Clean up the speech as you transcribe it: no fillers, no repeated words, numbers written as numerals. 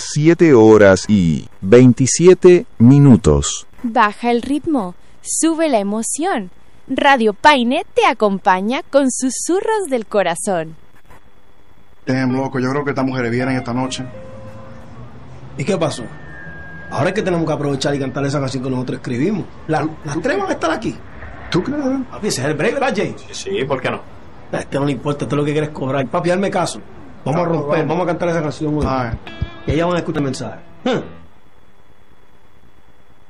7 horas y 27 minutos. Baja el ritmo, sube la emoción. Radio Paine te acompaña con susurros del corazón. Loco, yo creo que estas mujeres vienen esta noche. ¿Y qué pasó? Ahora es que tenemos que aprovechar y cantar esa canción que nosotros escribimos. Las tres van a estar aquí. ¿Tú crees? Papi, ese es el break, ¿verdad, Jay? Sí, ¿por qué no? A este no le importa, esto es lo que quieres cobrar. Papi, hazme caso. Vamos a romper, vamos a cantar esa canción hoy. Y ellas van a escuchar el mensaje.